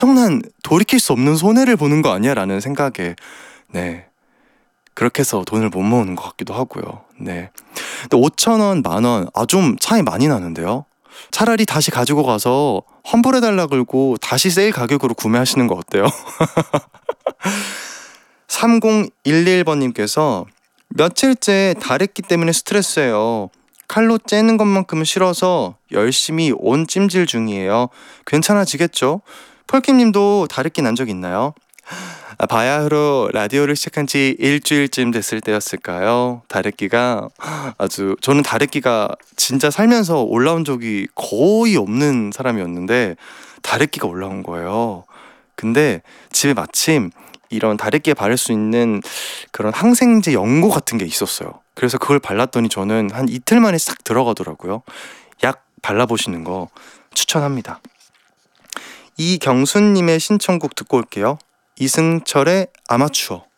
엄청난 돌이킬 수 없는 손해를 보는 거 아니야? 라는 생각에 네, 그렇게 해서 돈을 못 모으는 것 같기도 하고요. 네. 근데 5,000원, 만원, 좀 차이 많이 나는데요. 차라리 다시 가지고 가서 환불해달라 그러고 다시 세일 가격으로 구매하시는 거 어때요? 3011번님께서 며칠째 다래끼 때문에 스트레스예요. 칼로 째는 것만큼은 싫어서 열심히 온 찜질 중이에요. 괜찮아지겠죠? 펄킴님도 다래끼 난 적 있나요? 바야흐로 라디오를 시작한 지 일주일쯤 됐을 때였을까요? 다래끼가 저는 다래끼가 진짜 살면서 올라온 적이 거의 없는 사람이었는데 다래끼가 올라온 거예요. 근데 집에 마침 이런 다래끼에 바를 수 있는 그런 항생제 연고 같은 게 있었어요. 그래서 그걸 발랐더니 저는 한 이틀 만에 싹 들어가더라고요. 약 발라보시는 거 추천합니다. 이경수님의 신청곡 듣고 올게요. 이승철의 아마추어.